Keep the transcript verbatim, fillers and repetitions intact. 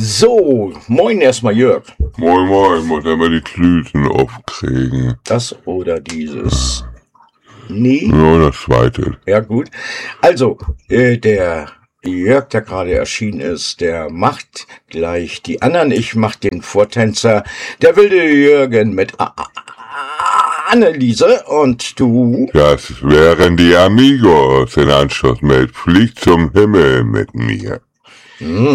So, moin erstmal Jörg. Moin moin, muss immer die Klüten aufkriegen. Das oder dieses. Nee. Ja, das zweite. Ja gut. Also, äh, der Jörg, der gerade erschienen ist, der macht gleich die anderen. Ich mach den Vortänzer. Der wilde Jürgen mit A A Anneliese und du. Das wären die Amigos. In Anschluss mit Flieg zum Himmel mit mir. Hm.